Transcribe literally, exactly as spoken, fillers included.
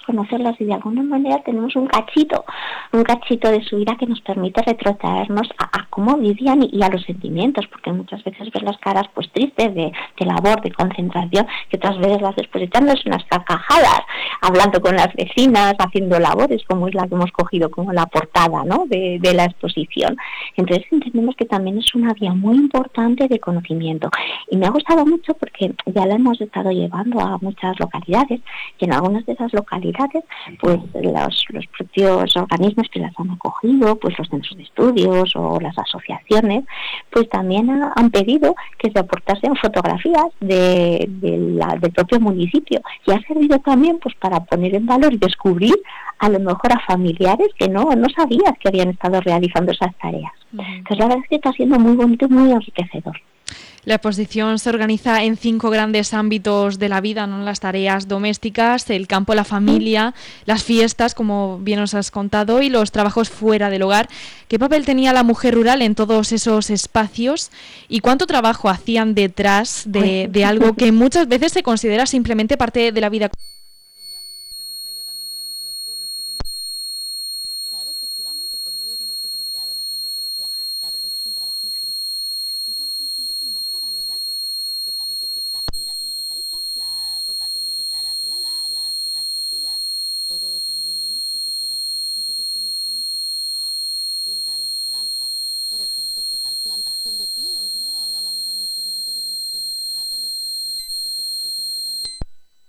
conocerlas y de alguna manera tenemos un cachito, un cachito de su vida que nos permite retrotraernos a, a cómo vivían y, y a los sentimientos, porque muchas veces ves las caras pues tristes de, de labor, de concentración, que otras veces las ves pues echándose unas carcajadas, hablando con las vecinas, haciendo labores, como es la que hemos cogido como la portada, ¿no?, de, de la exposición. Entonces entendemos que también es una vía muy importante de conocimiento. Y me ha gustado mucho porque ya la hemos estado llevando a muchas localidades, y en algunas de esas localidades, pues los, los propios organismos que las han acogido, pues los centros de estudios o las asociaciones, pues también ha, han pedido que se aportasen fotografías de, de la, del propio municipio, y ha servido también pues para poner en valor y descubrir a lo mejor a familiares que no, no sabías que habían estado realizando esas tareas. Uh-huh. Entonces la verdad es que está siendo muy bonito y muy enriquecedor. La exposición se organiza en cinco grandes ámbitos de la vida, ¿no? Las tareas domésticas, el campo, la familia, las fiestas, como bien nos has contado, y los trabajos fuera del hogar. ¿Qué papel tenía la mujer rural en todos esos espacios? ¿Y cuánto trabajo hacían detrás de, de algo que muchas veces se considera simplemente parte de la vida